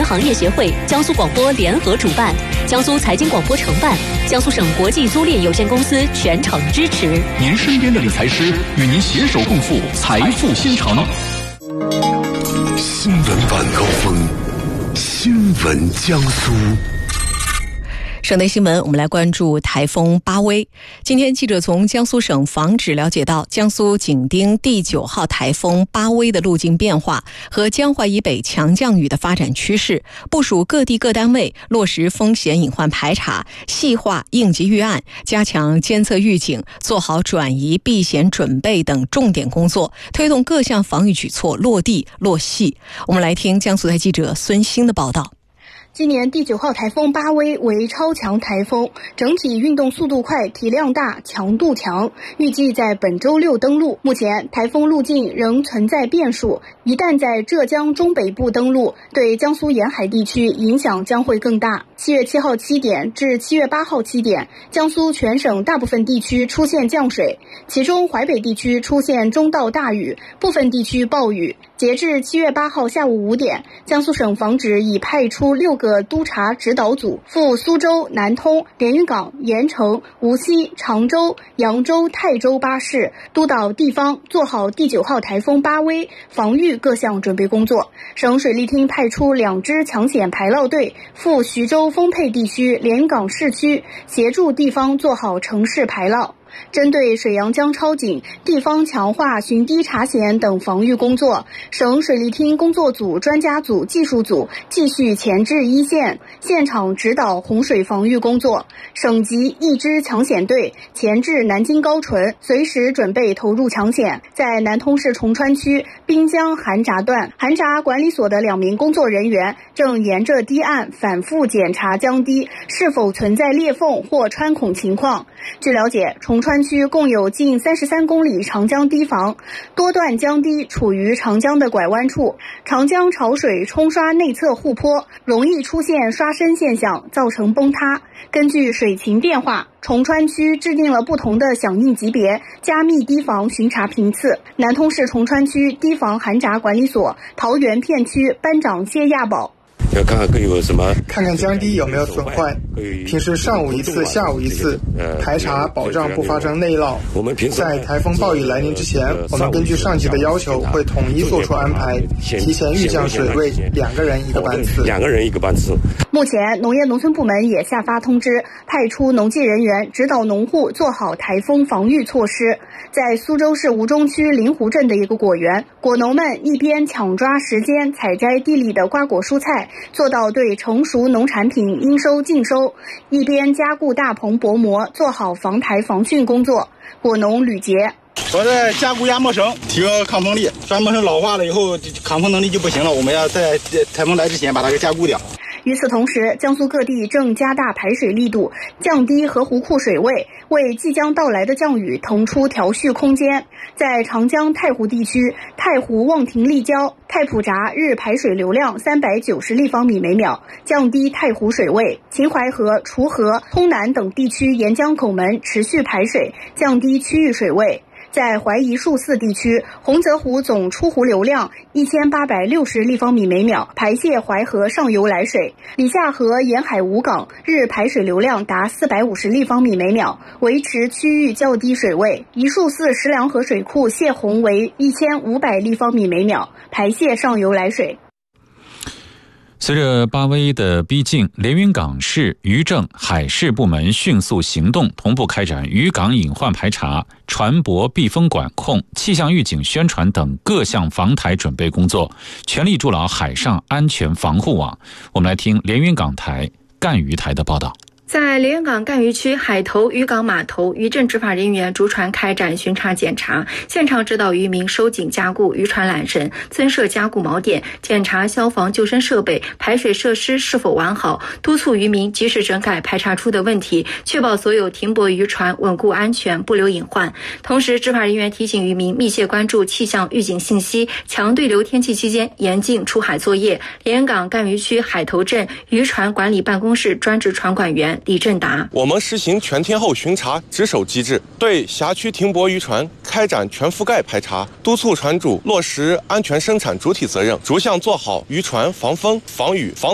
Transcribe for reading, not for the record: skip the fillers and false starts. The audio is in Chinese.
行业协会、江苏广播联合主办，江苏财经广播承办，江苏省国际租赁有限公司全程支持。 您身边的理财师与您携手共赴财富新城。 新闻晚高峰，新闻江苏。 省内新闻，我们来关注台风巴威。今天记者从江苏省防指了解到，江苏紧盯第9号台风巴威的路径变化和江淮以北强降雨的发展趋势，部署各地各单位落实风险隐患排查，细化应急预案，加强监测预警，做好转移避险准备等重点工作，推动各项防御举措落地落细。我们来听江苏台记者孙兴的报道。 今年第9号台风巴威为超强台风，整体运动速度快，体量大，强度强，预计在本周6登陆。目前台风路径仍存在变数，一旦在浙江中北部登陆，对江苏沿海地区影响将会更大。7月7号7点至7月8号7点，江苏全省大部分地区出现降水，其中淮北地区出现中到大雨，部分地区暴雨。截至7月8号下午5点，江苏省防指已派出6个督察指导组赴苏州、南通、连云港、盐城、无锡、常州、扬州、泰州8市，督导地方做好第9号台风巴威防御各项准备工作。省水利厅派出2支抢险排涝队赴徐州丰沛地区、连云港市区，协助地方做好城市排涝。针对水阳江超警，地方强化巡堤查险等防御工作，省水利厅工作组、专家组、技术组继续前置一线，现场指导洪水防御工作。省级1支抢险队前至南京高淳，随时准备投入抢险。在南通市崇川区滨江韩闸段，韩闸管理所的2名工作人员正沿着堤岸反复检查江堤是否存在裂缝或穿孔情况。据了解，崇川区共有近33公里长江堤防，多段江堤处于长江的拐弯处，长江潮水冲刷内侧护坡，容易出现刷身现象，造成崩塌。根据水情变化，崇川区制定了不同的响应级别，加密堤防巡查频次。南通市崇川区堤防韩闸管理所桃园片区班长谢亚宝。 要看看有什么， 看看江堤有没有损坏，平时上午一次，下午一次排查，保障不发生内涝。在台风暴雨来临之前，我们根据上级的要求，会统一做出安排，提前预降水位，2个人1个班次。 目前，农业农村部门也下发通知，派出农技人员指导农户做好台风防御措施。在苏州市吴中区临湖镇的一个果园，果农们一边抢抓时间采摘地里的瓜果蔬菜，做到对成熟农产品应收尽收，一边加固大棚薄膜，做好防台防汛工作。果农吕杰， 我在加固压磨绳，提高抗风力，压磨绳老化了以后抗风能力就不行了，我们要在台风来之前把它给加固掉。 与此同时，江苏各地正加大排水力度，降低河湖库水位，为即将到来的降雨腾出调蓄空间。在长江太湖地区，太湖望亭立交、太浦闸日排水流量390立方米每秒，降低太湖水位。秦淮河、滁河、通南等地区沿江口门持续排水，降低区域水位。在淮宜数四地区，洪泽湖总出湖流量1860立方米每秒，排泄淮河上游来水。李下河沿海五港日排水流量达450立方米每秒，维持区域较低水位。宜数四石梁河水库泄洪为1500立方米每秒，排泄上游来水。 随着巴威的逼近，连云港市渔政海事部门迅速行动，同步开展渔港隐患排查、船舶避风管控、气象预警宣传等各项防台准备工作，全力筑牢海上安全防护网。我们来听连云港台赣渔台的报道。 在连云港赣渔区海头渔港码头，渔政执法人员逐船开展巡查检查，现场指导渔民收紧加固渔船缆绳，增设加固锚点，检查消防救生设备、排水设施是否完好，督促渔民及时整改排查出的问题，确保所有停泊渔船稳固安全，不留隐患。同时，执法人员提醒渔民密切关注气象预警信息，强对流天气期间严禁出海作业。连云港赣渔区海头镇渔船管理办公室专职船管员李正达， 我们实行全天候巡查值守机制，对辖区停泊渔船开展全覆盖排查，督促船主落实安全生产主体责任，逐项做好渔船防风、防雨、防